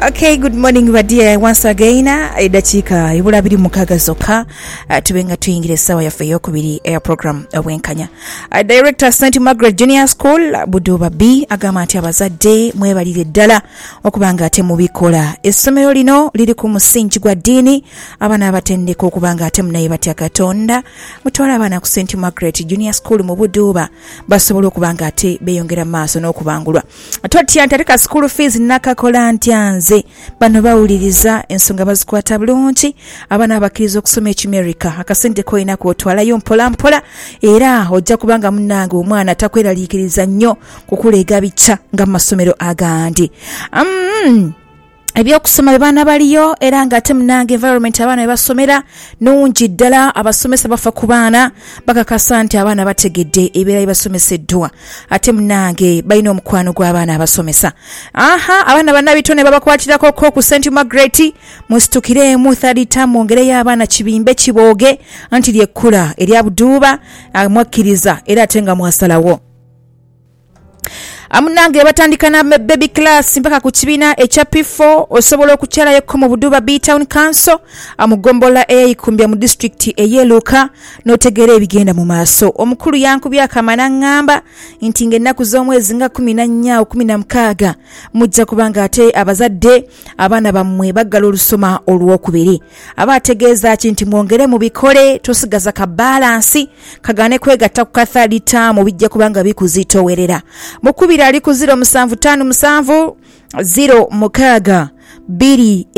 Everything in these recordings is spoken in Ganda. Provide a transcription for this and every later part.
Okay, good morning badia once again. Edachika ibula biri mukaga zoka tubenga tuyingire sawa yafe yokubiri air program wenkanya. Director St Margaret Junior School Buduba B agama ati abazadde mwebalire ddala okubanga ate mubikola. Essomero lino liri ku musingi gwa dini abana abatendeka okubanga ate munaye batya Katonda. Mutwala abana ku St Margaret Junior School mu Buduba basobola okubanga ate beyongera maaso n'okubangulwa. Atoti antareka school fees nakakola ntyanze bano bawuliriza ensonga bazikwata bulungi abana abakkiriza okusoma ekimerika akasente koina kwotwalayo mpola mpola era ojja kubanga munnange omwana takweraliikiriza nnyo kukuleega bica nga mu masomero agandi. Ebyokusoma bana baliyo era nga ate munnange environment abana ebasomera nungi ddala abasomesa bafa ku baana bakakasa nti abaana bategedde ebeera ebasomeseddwa ate munnange balina omukwano gw'abaana abasomesa. Abaana bannabitone babakwatirako ko ku St Margaret musitukiremu 30 tamu ongereyo abaana kibimbe kibooge anti lyekkula erya Buduba mwakkiriza era ate nga mwasalawo. Amunange batandika na baby class mpaka ku kibiina ekya P4 osobola okukyalayo ko mu Buduba B Town Council amugombola eyikumbya mu district eyeluka notegera ebigenda mu maaso. Omukulu yankubya akamana ngamba nti ng'ennaku z'omwezi nga 14 16 mujja kubanga ate abazadde abaana bammwe baggala olusoma olwokubiri abategeeza nti mwongere mu bikole tosigaza ka balance kagane kwegatta ku kathali tamu bijja kubanga bikuzitowerera. Mukubira ali ku 0757 0 2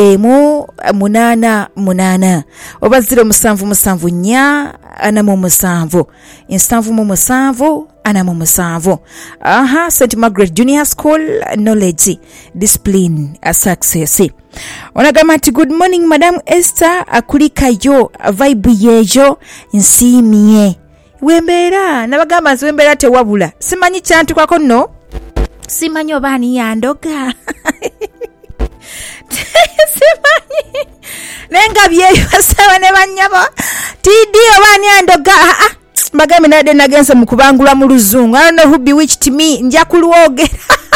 8 oba 0774 4 7 St Margaret Junior School, knowledge, discipline, success. Onagamati, good morning Madam Esther, akulika yo vibe yejo nsimye wembera nabagamba wembera tewabula simanyi kyantu kwako no simanyi obani yandoga simanyi nenga byeyo basawa ne banyabo tidi obani yandoga magame nade nagenza mukubangula mu luzungu. I don't know who bewitched me nja kulwogera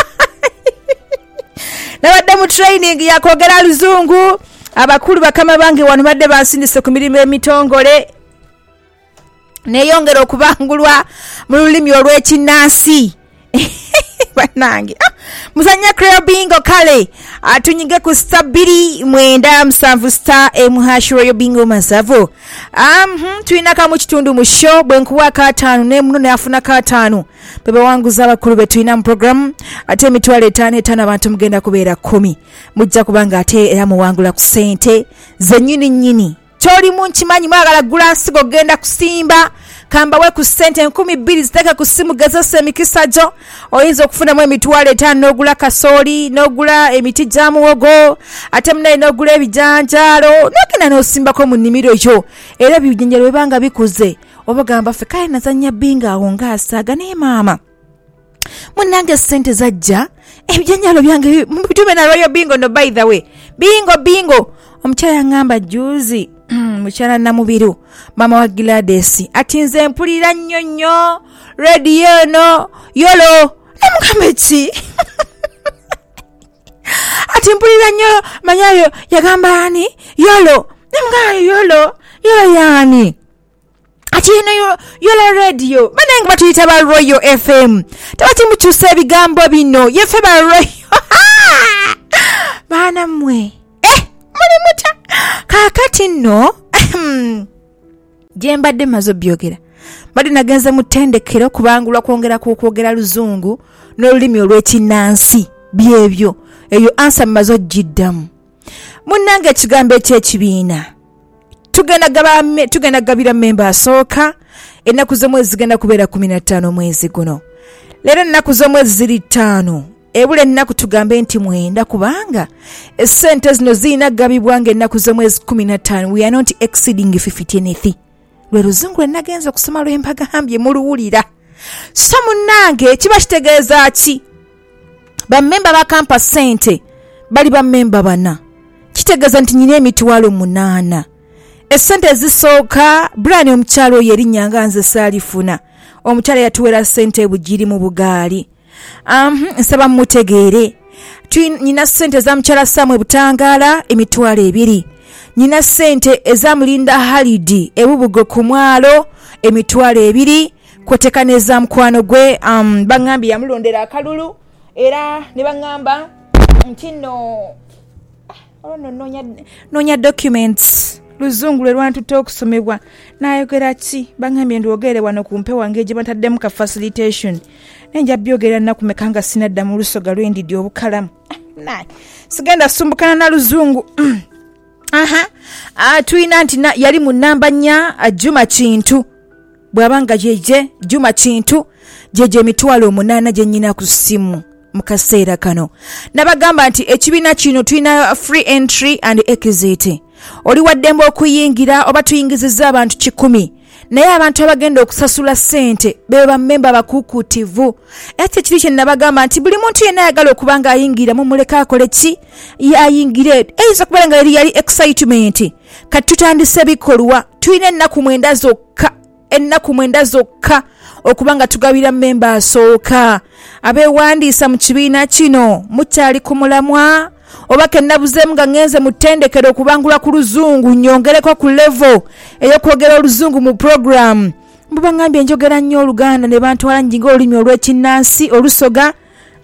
nabadde mu training ya kwogera luzungu abakulu bakama bange wano badde basindise ku mirimu emitongole neyongera okubangulwa mu lulimi olw'ekinnansi banange muzanya Creo Bingo kale atunyige ku star 2 star Royal Bingo masavu. Tuina kamu kitundu mu show bwenkuwa ka 5 ne muno yafuna ka 5 bebe wangu zaba kulu betuina mu program ate mitwale 5 abantu mugenda kubeera 10 mujja kubanga ate era muwangula ku sente zenyini nyini choli munchimanyi mwagala gula nsigo genda kusimba kamba we ku sente 12 zitaka ku simu gazose emikisajo oyinza okufuna mu emitwale 5 n'ogula kasooli n'ogula emiti gya muwogo ate munaye n'ogula ebijanjalo n'ogenda n'osimbako mu nnimiro yo era ebijanjalo bibanga bikuze obagamba ffe kale nazanya binga awo ng'asaaga naye maama munnange sente zajja ebijanjalo byange mubitume na Royal Bingo no by the way bingo omukyala yangamba juzi mukyala Namubiru mama wa Gladys ati nze mpulira nnyonnyo radio no yolo namukameki ati mpulira nnyo manyayo yagamba ani yolo namugayo yolo yani ati yolo radio banenge batuyita ba Royal FM tabati mukyusa ebigambo bino yefe ba Royal bana mwe mulimuta kakati no jembadde mazo byogera badi nagenza mutendekero kubangulwa kwongera luzungu n'olulimi olw'ekinnansi byebyo eyo answer mazo jiddamu munnange ekigambo ekyekibiina tugenda gabira member asooka ennaku z'omwezi zigenda kubeera 15 mwezi guno leero ennaku z'omwezi ziri 5 ebule ennaku tugambe nti 9 kubanga esente zino zirina gabibwanga ennaku z'omwezi 15 we are not exceeding 50 lwe luzungu nagenza okusoma lwempagambye muluwulira so munnange kiba kitegeeza ki bammemba ba campus sente bali bammemba 4 kitegeeza nti nyina emitwalo 8 esente ezisooka brani omukyalo oyo erinnya nga nze saalifuna omukyala yatuwera sente bugiri mu bugaali nsaba mutegeere nyina sente za mchala Samwe Butangala emitwalo 2. Nyina sente eza Mulinda Halidi ebubugo ku mwalo emitwalo 2. Kwotekana eza mukwano gwe bangambi yamulondera akalulu era ne bangamba ntino nonya documents luzungu lwe lwantutte okusomebwa nayogera ki bangambye ndwogere wano ku mpewo wange gye bataddemu ka facilitation nenja byogera nnaku meka nga sinadda mu lusoga lwendidde obukalamu sigenda sumbukana na luzungu tuyina nti yali mu nnamba 4 Juma Kintu bwabanga jeje Juma Kintu jeje emitwalo 8 gye nnyina ku ssimu mu kaseera kano nabagamba nti ekibiina kino tuyina free entry and exit oli waddembe okuyingira oba tuyingizizza abantu 100 naye abantu abagenda okusasula ssente beba memba bakukutivu ate kiri kye nabagamba nti buli muntu yenna ayagala okubanga ayingira mumuleka akole ki yayingire eiza kubera nga yali excitement kati tutandise bikolwa tuyina ennaku 9 zokka okubanga tugabira memba asooka abewandiisa mu kibiina kino mukyali ku mulamwa oba kennabuzeemu nga ngenze mu ttendekero okubangula ku luzungu nyongereko ku level ey'okwogera oluzungu mu program mbubangambye njogera nnyo Oluganda ne bantwala njinga olulimi olw'ekinnansi olusoga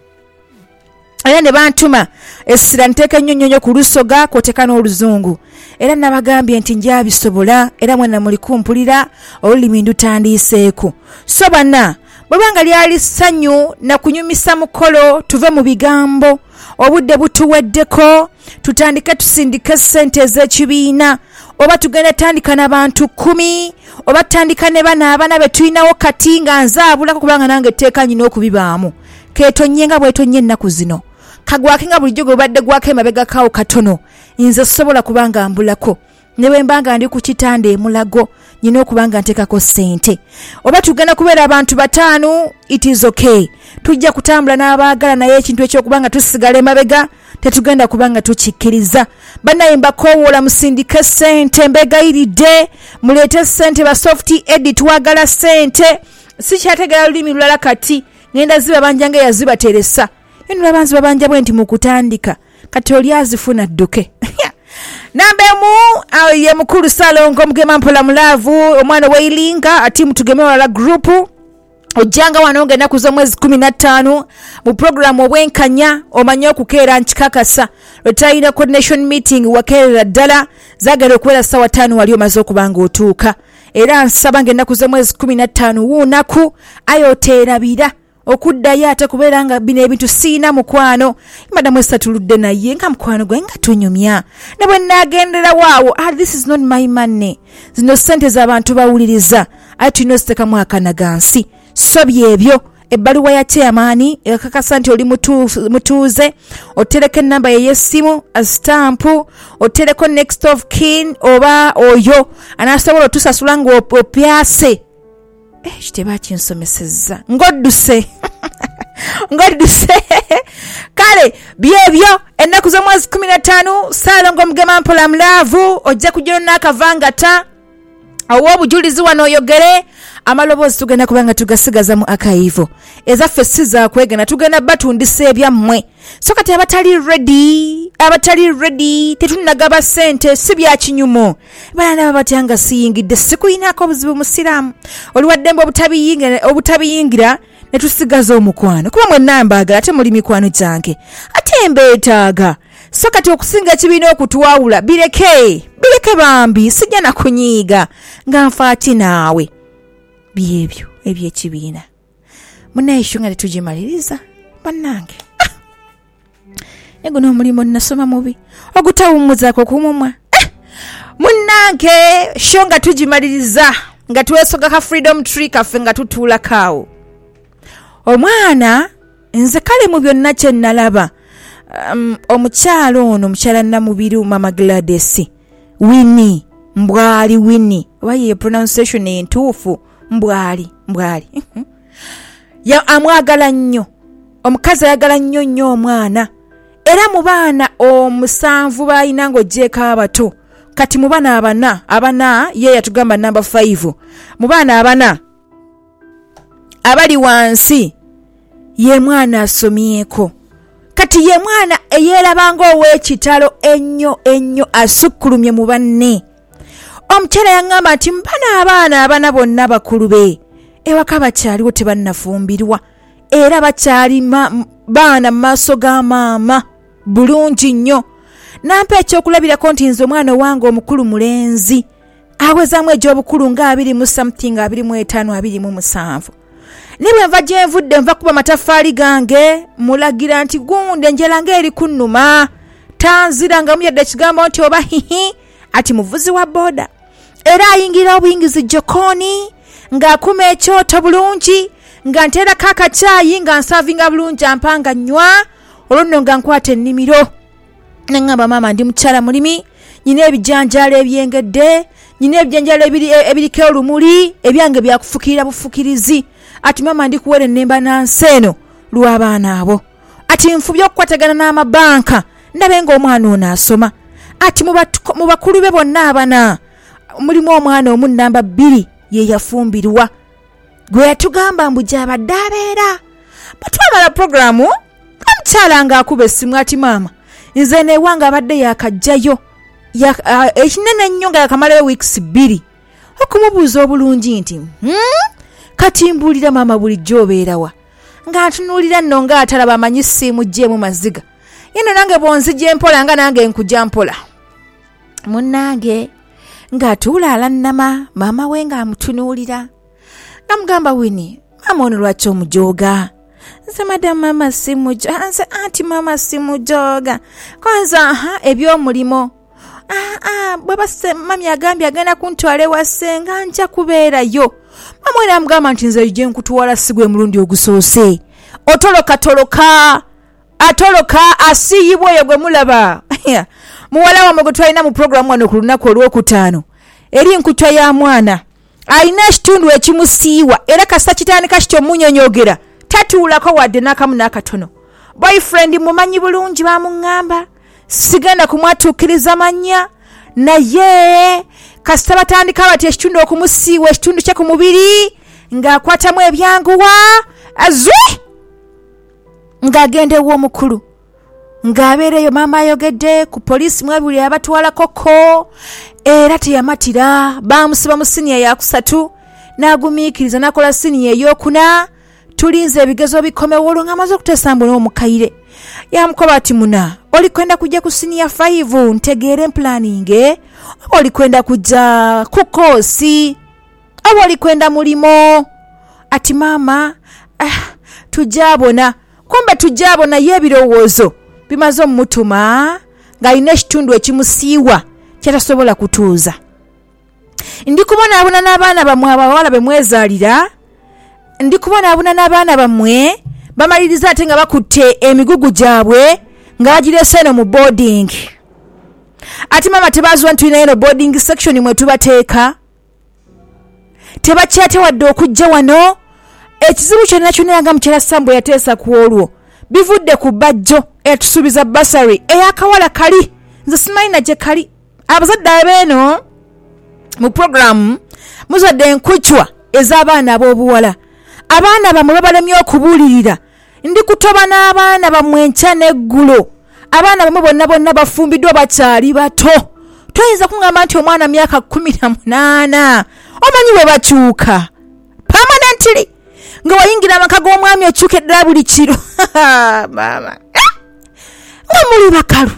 era ne bantuma essira nteeka nnyo ku lusoga kwoteka n'oluzungu era nabagambye nti njabisobola era mwenna muli kumpulira olulimi ndutandiiseeko so bana bwebanga lyali ssanyu na kunyumisa mukolo tuve mu bigambo obudde butuweddeko tutandike tusindike ssente ez'ekibiina oba tugenda tandika n'abantu 10 oba tutandika ne bana be tulinawo kati nga nzaabulako kubanga nange etteeka nyina okubibaamu keetonye nga bwetonye ennaku zino kagwake nga bulijjo gwe badde gwako emabegakawo katono nze sobola kubanga mbulako ne bwe mbanga ndi ku kitanda emulago nyina okubanga nteekako ssente oba tugenda kubeera abantu 5 it is okay tujja kutambula n'abaagala naye ekintu ekyokubanga tusigala emabega tetugenda kubanga tukikkiriza bannaye mbakoowoola musindike ssente mbegayiridde muleete ssente ba soft edit twagala ssente sikyategera lulimi lulala kati ngenda ziba banja nga yazibateresa eno labanzi babanja bwe nti mu kutandika kati oli azifuna dduke nambemu ye mukulu Salongo Mugema Mpola Mulavu omwana weilinga ati mutugeme wala group ojjanga wano ng'ennaku z'omwezi 15 mu program obwenkanya omanye okukeera nkikakasa lwetayina coordination meeting wakeerera ddala zagala okuwera ssaawa 5 wali omaze okubanga otuuka era nsaba ng'ennaku z'omwezi 15 wuunaku ayoteerabira okuddayo ate kubeera nga bino ebintu siina mukwano madamu esatuludde naye nga mukwano gwe nga tunyumya ne bwe naagendera waawo this is not my money zino ssente z'abantu bawuliriza ate tulina oziteekamu akanagansi so byebyo ebbaluwa ya chairman ekakasa nti oli mutuuze otereka ennamba y'essimu stampu otereko next of kin oba oyo anaasobola otusasula ng'opyase kiteba kinsomesezza ngodduse kale byebyo ennaku z'omwezi 15 Salongo Mugema Mpola Mulavu ojja kujja n'akavangata owobujulizi wano oyogere amaloboozi tugenda kubanga tugasigaza mu akayivo ezaffe si za kwegana tugenda batundisa ebyammwe so kati abatali ready tetunagaba ssente si bya kinyumo balanda batyanga siyingidde sikuyinaako obuzibu musiraamu oliwaddembe obutabiyingira ne tusigaza omukwano kuba mwenna mbaagala ate muli mikwano gyange ate mbeetaaga so kati okusinga ekibiina okutwawula bireke bambi sijja na kunyiiga nga nfaati naawe byebyo ebyekibiina munaisho nga tetugimaliriza bannange ego n'omulimu nasoma mubi ogutawummuzaako kumumwa munnange sho nga tugimaliriza nga twesoga ka freedom tree kaffe nga tutuula kaawo omwana nze kale mu byonna kye nalaba omukyalo ono mukyala Namubiru Mama Gladys Winnie mbwali Winnie oba ye pronunciation entuufu mbwali ya amwagala nnyo omukazi ayagala nnyo omwana era mu baana omusanvu bayina ng'oggyeko abato kati mu baana abana ye yatugamba number 5 mu baana abana abali wansi ye mwana asomyeko kati ye mwana eyerabanga ow'ekitalo ennyo asukkulumye mu banne. Omukyala yaŋŋamba nti mbana abaana abana bonna bakulu be ewaka bakyaliwo tebannafumbirwa era bakyali baana mu maaso ga maama bulungi nnyo. Nampa ekyokulabirako nti nze omwana owange omukulu mulenzi awezaamu egy'obukulu nga 25-27. Ne bwe nva gye nvudde nva kuba mataffaali gange mulagira nti gunde njala ng'eri kunnuma tanzira nga muyadde ekigambo nti oba hihi ati muvuzi wa booda era ayingira obuyingizi jjokooni ng'akuma ekyoto bulungi nga nteerako akacaayi nga nsaavinga bulungi ampanga nnywa olwo nno nga nkwata ennimiro. Ne ngamba maama ndi mukyala mulimi nyina ebijanjaalo ebyengedde nyina ebijanjaalo ebiriko olumuli ebyange byakufukirira bufukirizi. Ati maama ndi kuwera ennemba nanseeno lw'abaana abo. Ati nfubye okukwatagana n'amabanka ndabe ng'omwana ono asoma. Ati mu bakulu be bonna abana mulimu omwana omu namba 2 ye yafumbirwa gwe yatugamba mbu gy'abadde abeera. Batwamala programu omukyala ng'akuba essimu ati maama nze neewanga abadde yakajjayo ekinene ennyo nga yakamalayo weeks 2 okumubuuza obulungi nti kati mbuulira maama bulijjo obeerawa nga ntunuulira nno ng'atalaba amanyi ssiimu gyeemu maziga yeno nange bwonzija empola nga nange nkujja mpola. Munnange ng'atuula alannama maama we ng'amutunuulira namugamba Wini maama ono lwaki omujooga? Nze madamu maama simujoga. Nze anti maama simujoga kwanza eby'omulimo bwaba mami agambye agenda kuntwala ewase nga nja kubeerayo. Mama we namugamba nti nze gye nkutuwala sigwe mulundi ogusoose otoloka atoloka asiyibwa oyo gwe mulaba muwala wamwe gwe twalina mu programu wano ku lunaku olw'okutaano eri nkutwa ya mwana alina ekitundu ekimusiiwa era kasita kitandika kityo munyonyogera tatuulako wadde n'akamu n'akatono. Boyfriend mumanyi bulungi bamuŋŋamba sigenda kumwatuukiriza mannya naye kasita batandika bati ekitundu okumusiiwa ekitundu kye ku mubiri ng'akwatamu ebyanguwa azwe ng'agenda ew'omukulu ng'abeereyo maama ayogedde ku poliisi mwabuli abatwalakoko era teyamatira baamusiba mu siniya ya 3 n'agumiikiriza n'akola siniya ey'okuna. Tulinze ebigezo bikomewo olwo ng'amaze okuteesa mbu n'omukayire yamukoba ati muna oli kwenda kujja ku siniya 5 ntegeere planning oba oli kwenda kujja ku koosi oba oli kwenda mulimo. Ati maama tujabona kumbe tujabona y'ebirowoozo bimaze omutuma ng'alina ekitundu ekimusiiwa kyatasobola kutuuza. Ndi kubonaabona n'abaana bammwe abawala be mwezaalira ndi kubonaabona n'abaana bammwe bamaliriza ate nga bakutte emigugu gyabwe nga bagirese eno mu boarding. Ati maama tebaazwa nti tulina eno boarding section mwe tubateeka tebakyate wadde okujja wano. Ekizibu kyonna kyonna nga mukyala Sambo yateesa ku olwo bivudde ku bajjo etusuubiza basari ey'akawala kali nze simayina gye kali. Abazadde abeeno mu programu muzadde enkuchwa ez'abaana ab'obuwala abaana bamwe babalemye okubuulirira ndi kutoba n'abaana bammwe enkya n'eggulo. Abaana bamwe bonna bafumbiddwa bakyali bato. Toyinza kuŋŋamba nti omwana myaka 18 omanyi bwe bakyuka permanently nga wayingira amaka g'omwami okyuka eddala buli kiro. Maama nga muli bakalu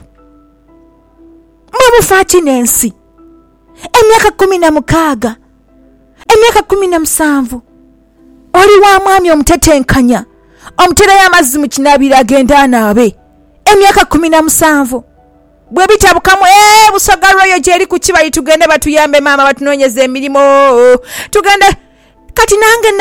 mwe mufa kinensi emyaka 16 emyaka 17 oli wa mwami omutetenkanya omuterayo amazzi mu kinaabiro agenda anaabe emyaka 17 bwe bitabukamu busoga royo gyeri ku kibali tugende batuyambe maama batunoonyeza emirimu tugende kati nange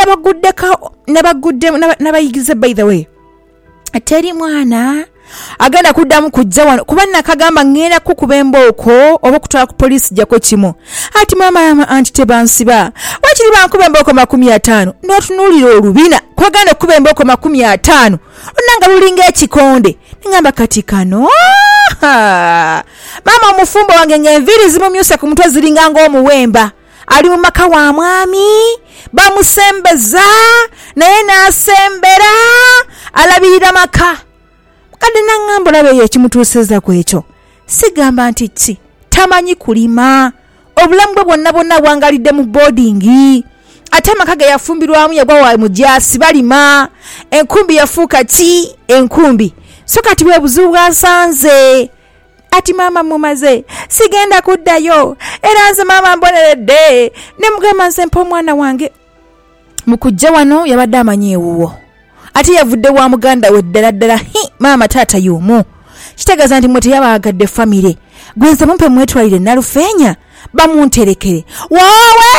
nabayigize by the way teri mwana agenda kuddamu kujja wano kuba nakagamba ngenda kukuba embooko oba okutwala ku poliisi jako kimu. Ati maama anti tebansiba wakiri bankuba embooko 50 n'otunuulira olubina kwagenda okuba embooko 50 onanga lulinga ekikonde ngamba kati kano maama omufumbo wange ng'enviiri zimumyuse ku mutwe ziringa ng'omuwemba ali mu maka wa mwami bamusembeza naye n'asembera alabirira maka kade nangamba labe yekimutuuseza ku ekyo sigamba nti ki tamanyi kulima obulamu bwe bwonna bwangalidde mu boarding ate amaka ge yafumbirwamu yagwa wa mujasi balima enkumbi yafuuka ki enkumbi so kati bwe buzibu bwasanze ati mama mumaze sigenda kuddayo era nze mama mboneredde ne mugamba nze mpa omwana wange mu kujja wano yabadde amanyi ewuwo ate yavudde wa muganda we ddala mama taata y'omu kitegeeza nti mwe teyabaagadde famire gwenze mumpe mwetwalire nalufeenya bamunterekere waawe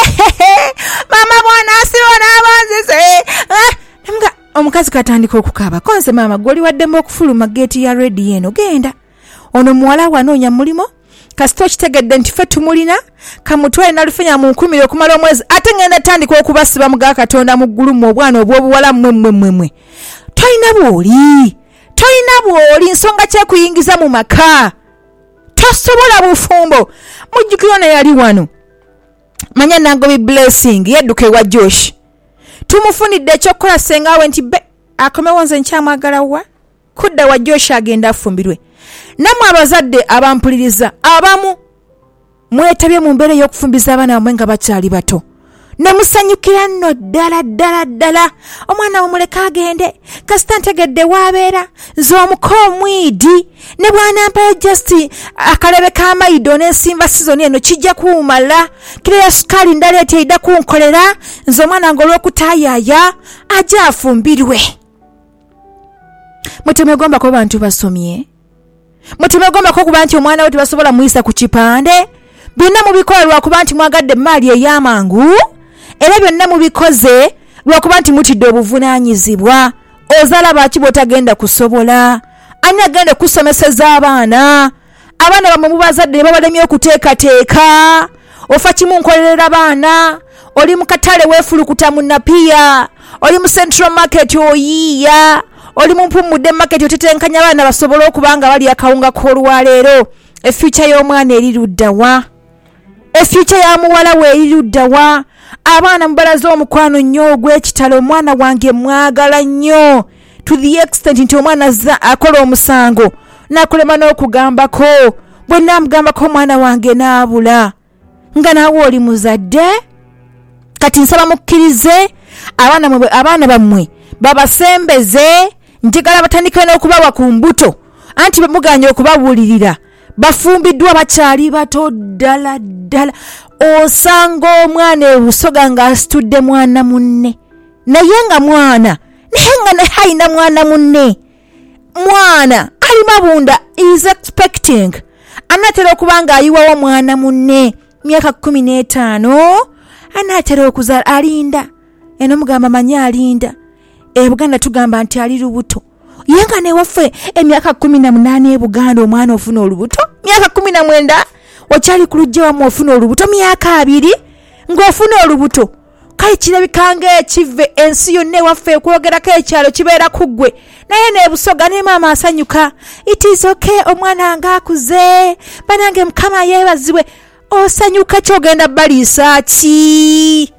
mama bwana asiwa n'abanzise namuga omukazi katandika okukaaba konse mama goli waddemu okufuluma geeti ya redi eno genda ono muwala wanoonya mulimo kasito kitegedde nti ffe tumulina kamutwale nalufeenya mu nkumire okumala omwezi ate ngenda tandika okubasiba muga katonda mu ggulu mu obwana obw'obuwala mmwe tolina bw'oli nsonga kyekuyingiza mu maka tosobola bufumbo mujjukiro na yali wano manya Nangobi Blessing yedduka ewa Josh tumufunidde ekyokukola sengawe nti be akomewo nze nkyamwagala wa kudda wa Josh agenda afumbirwe namwe abazadde abampuliriza abamu mwetabye mu mbeera y'okufumbiza abaana bamwe nga bakyali bato ne musanyukira nno ddala omwana omuleka agende kasita ntegedde waabeera nze omuko omwidi ne bwanampayo just akalebe k'amaido n'ensimba sizoni eno kijja kuumala kireya sukaali ndaleeta eyidda kunkolera nze omwana nga olw'okutaayaaya ajja afumbirwe mutemegombako bantu basomye mutemegombako kuba nti omwana we tebasobola muyisa ku kipande byonna mubikola lwakuba nti mwagadde emaali ey'amangu era byonna mubikoze lwakuba nti mutidde obuvunaanyizibwa ozaala baki bw'otagenda kusobola ani agenda kusomeseza abaana bamwe mubazadde ne babalemye okuteekateeka ofa kimu nkolerera baana oli mu katale weefulukuta mu napiya oli mu Central Market oyiiya oli mu Mpumudde Market otetenkanya abaana basobole okuba nga bali akawunga k'olwaleero effuture y'omwana eri luddawa effuture ya muwala we eri luddawa abaana mubalaze omukwano nnyo ogw'ekitalo omwana wange mwagala nnyo to the extent nti omwana akola omusango nakulema n'okugambako bwe naamugambako omwana wange naabula nga naawe oli muzadde kati nsaba mukkirize abaana bammwe babasembeze njagala batandike n'okubawa ku mbuto anti bemuganye okubabuulirira bafumbiddwa bakyali bato ddala osanga omwana ebusoga ng'asitudde mwana munne naye nga hayina mwana munne mwana ali mabunda is expecting anaatera okuba nga ayiwawo mwana munne myaka 15 anaatera okuzaala alinda eno mugamba manyi alinda Buganda tugamba nti ali lubuto yenga ne waffe emyaka 18 Buganda omwana ofuna olubuto myaka 19 wakyali ku lujja wamu ofuna olubuto myaka 2 ng'ofuna olubuto kale kirabikanga ekive ensi yonna ewaffe okwogerako ekyalo kibeera ku ggwe naye neebusoga ne maama asanyuka it is okay omwana nga akuze banange mukama yeebazibwe osanyuka kyogenda baliisa ki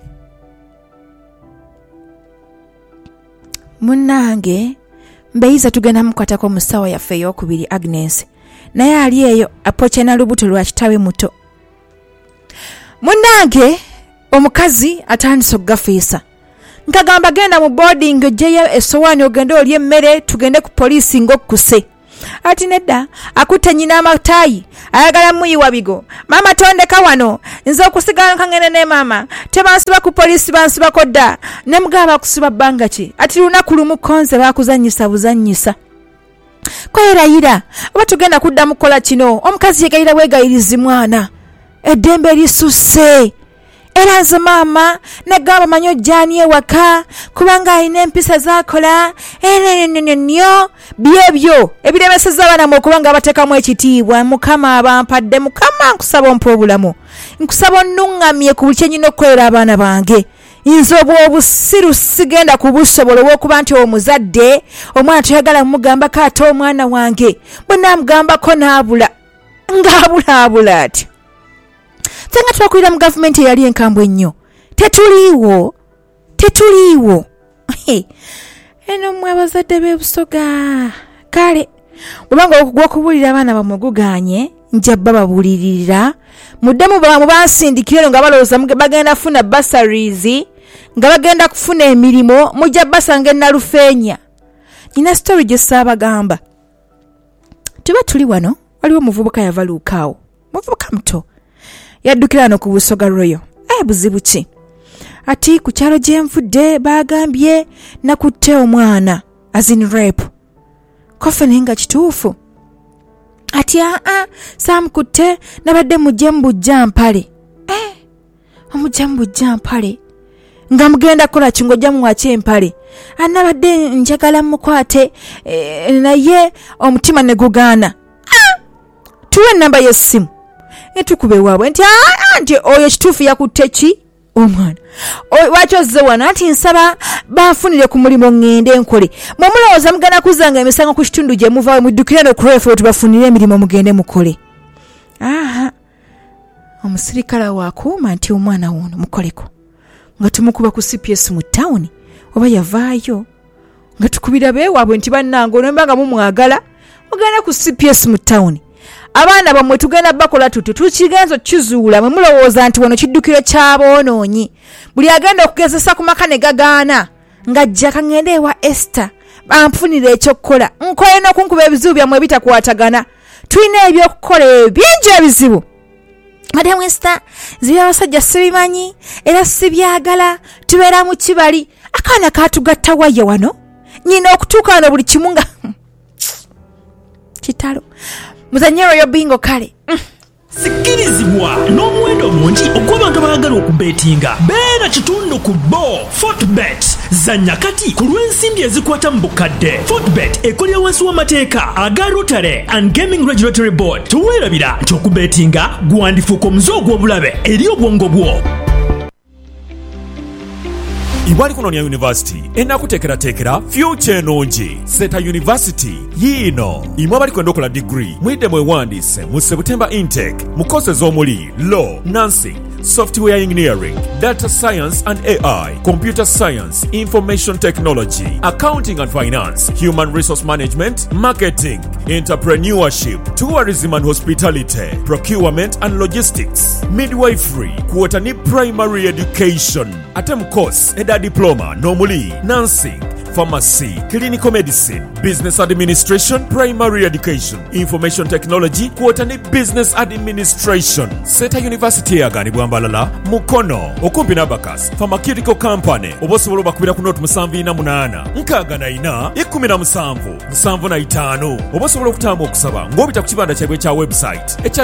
munnange mbeyiza tugenda mukwatako musawa yaffe ey'okubiri Agnes naye ali eyo apoche na lubuto lwa kitawe muto munnange omukazi atandise okugafiisa nkagamba genda mu boarding ojeyo essowaani ogende olye emmere tugende ku poliisi ng'okkuse ati nedda akutte nnyina amataayi ayagala muyiwa bigo maama tondeka wano nze okusigala nkangende ne maama tebansiba ku poliisi bansibako dda ne mugaba kusiba bbanga ki ati lunaku lumu konze baakuzannyisa buzannyisa kwerayira oba tugenda kuddamu kukola kino omukazi yegayira bwegayirizi mwana eddembe lisusse era nze maama negamba manyi ojjaani ewaka kubanga alina empisa z'akola nnyo byebyo ebiremeseza abaana mu okuba nga bateekamu ekitiibwa mukama abampadde mukama nkusaba ompa obulamu nkusaba onnuŋŋamye ku buli kye nnyina okukolera abaana bange nze obw'obusiru sigenda kubusobola olw'okuba nti omuzadde omwana toyagala mugambako ate omwana wange bwe naamugambako n'abula ng'abulaabula ati senga twakulira mu gavumenti eyali enkambwe ennyo tetuliiwo eno mmwe abazadde b'ebusoga kale bwanga okugwakubulira abaana bamuguganye njabba babulirira muddemu balamu bansindikire nga balowooza bagenda kufuna bursaries nga bagenda kufuna emirimu mujja basanga Nalufeenya. Nina story gye saabagamba. Tuba tuli wano waliwo omuvubuka yava Luukaawo, muvubuka muto yaddukira wano ku Busoga Royal. Buzibu ki? Ati ku kyalo gye nvudde bagambye nakutte omwana azin rape. Kofe nenga kituufu? Ati samukutte nabadde mujje mu bujjampale. Omujja mu bujjampale nga mugenda kola kingojja muwache empale. Anabadde njagala mukwate naye omutima ne gugaana. Tuwe namba y'essimu etukube waabwe nti oyo kituufu yakutte ki omwana. Wakyozze wano ati nsaba banfunire ku mulimu ngende nkole. Mwemulowooza mugenda kuzanga emisango ku kitundu gye muvaawe muddukire no kureefu tubafunire emirimu mugende mukole. Omusirikale waakuuma nti omwana wono mukoleko nga tumukuba ku CPS mu town oba yavaayo nga tukubira beewaabwe nti bannange onombanga mumwagala mugenda ku CPS mu town. Abaana bamwe tugenda bakola tutu tukigenzo kizuula mwe mulowooza nti wano kiddukiro ky'aboonoonyi. Buli agenda okugezesa ku maka ne gagaana ng'ajja kangende ewa Esther banfunire ekyokukola nkole n'okunkuba ebizibu byammwe bitakwatagana. Tulina ebyokukola bingi ebizibu. Madam Esther zira abasajja sibimanyi era sibyagala tubeera mu kibali akaana katugatta waye wano nyina okutuuka wano buli kimu nga kitalo. Muzanyero yo bingo kale. Sikirizibwa n'omuwendo mungi ogw'abantu abaagala okubetinga. Beera kitundu ku Fortbet. Zanya kati ku lw'ensimbi ezikwata mu bukadde. Fortbet ekolera wansi w'amateeka aga Rotary and Gaming Regulatory Board. Tuweerabira nti okubetinga gwandifuuka omuze ogw'obulabe eri obwongo bwo. Ibwali kunonya University enakuteekerateekera future enungi. Seta University yiino imwe abali kwenda okola degree mwidde mwewandiise mu September intake mu courses omuli law, nursing, software engineering, data science and AI, computer science, information technology, accounting and finance, human resource management, marketing, entrepreneurship, tourism and hospitality, procurement and logistics, midwifery, kuotani primary education, atem course eda diploma nomuli nursing, pharmacy, clinical medicine, business administration, primary education, information technology, kuotani business administration. Seta University yagani bwambalala mukono okumpi n'Abacus Pharmaceutical Company obosobola bakubira ku note 78 nkagana ina 17 75 obosobola okutamba okusaba ng'obita ku kibanda kyabwe kya website ekya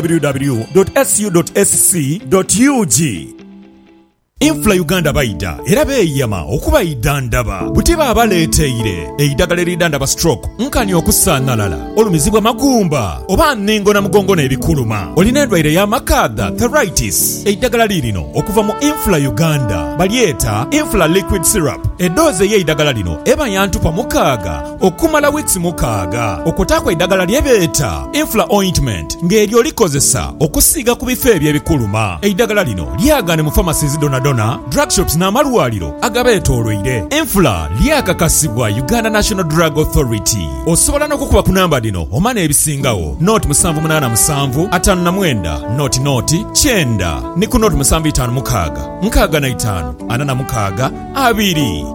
www.su.sc.ug. Infla Uganda baida era beeyama okuba idandaba butiba abaleeteire eidagala eridandaba stroke nkani okusaanalala olumizibwa magumba oba nningo na mugongo n'ebikuluma olina endwaire y'amakadha arthritis eidagala lirino okuva mu Infla Uganda balyeta Infla liquid syrup. Edoze y'eidagala lino eba yantupa mukaaga okumala weeks mukaaga okutakwa eidagala lyebeeta Infla ointment ng'eryo likozesa okusiiga ku bifo eby'ebikuluma. Eidagala lino lyagane mu pharmacies dona drug shops n'amalwaliro agabeetoolwire. Infla lyakakasibwa Uganda National Drug Authority. Osobola n'okukuba ku namba dino omana ebisingawo note 787 59 note 9 ne ku note 756 65 46 2.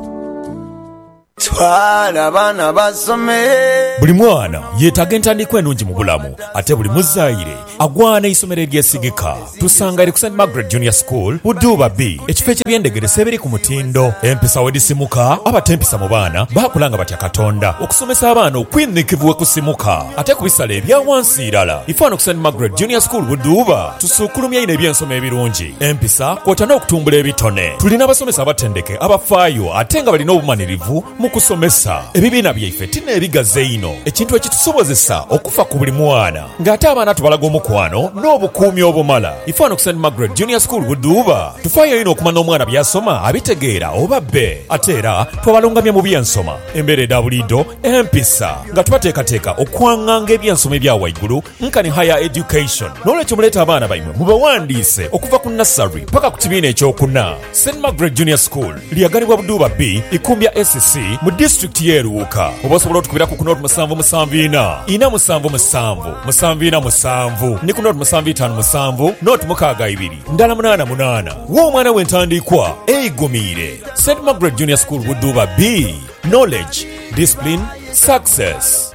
Twala bana basome. Buli mwana yeetaga entandikwa ennungi mu bulamu ate buli muzaayire agwana isomero eryesigika. Tusanga eri ku St. Margaret Junior School Buduuba B ekifo eky'ebyendegeresa ebiri ku mutindo. Empisa wedisimuka abatempisa mu baana baakulanga batya Katonda okusomesa abaana okwinnikivu we kusimuka ate ku bisala ebya wansi irala. Ifaano ku St. Margaret Junior School Buduuba tusuukulumya ino ebyensoma ebirungi empisa kwota n'okutumbula ebitone. Tulina abasomesa abatendeke abafaayo ate nga balina obumanirivu mu kusomesa. Ebibiina byaife tina ebigaze ino ekintu ekitusobozesa okufa ku buli mwana ng'ate abaana tubalaga omukwano n'obukuumi obumala. Ifaano ku St. Margaret Junior School Buduuba tufaayo ino okumanya omwana byasoma abitegeera oba bbe ate era twabalungamya mu byensoma embeera eda bulido empisa nga tubateekateeka okwaŋŋanga ebyensoma ebya waigulu nkani higher education. N'olwekyo muleeta abaana baimwe mubawandiise okuva ku nursery paka ku kibiina ekyokuna. St. Margaret Junior School lyagalibwa Buduuba B ikumbya SC mu district y'Eruuka. Oba osobola otukubirako ku note 774 477 747 ni ku noti 757 noti 62 ndala 88 w'omwana w'entandikwa eyiggumiire. St. Margaret Junior School Buduba B. Knowledge, discipline, success.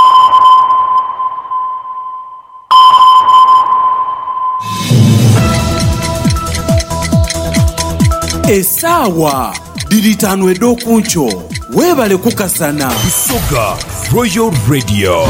Esawa diri 5 ed'okunkyo weebale kukasana. Busoga Royal Radio.